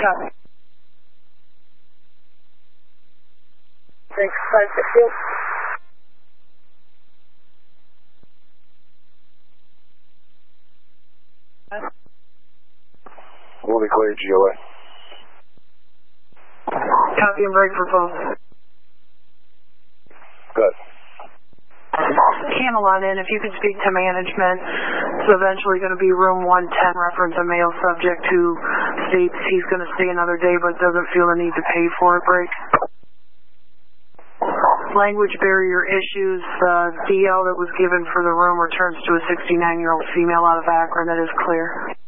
Copy. Thanks, 560. We'll be clear, GOA. Copy and break for phone. Good. Camelot in, if you could speak to management. It's eventually going to be room 110, reference a male subject who states he's going to stay another day but doesn't feel the need to pay for a break. Language barrier issues. DL that was given for the room returns to a 69-year-old female out of Akron. That is clear.